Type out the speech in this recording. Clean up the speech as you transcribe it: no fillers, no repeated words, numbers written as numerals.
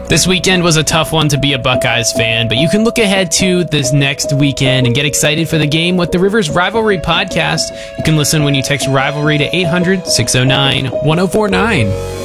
This weekend was a tough one to be a Buckeyes fan, but you can look ahead to this next weekend and get excited for the game with the Rivers Rivalry podcast. You can listen when you text Rivalry to 800-609-1049.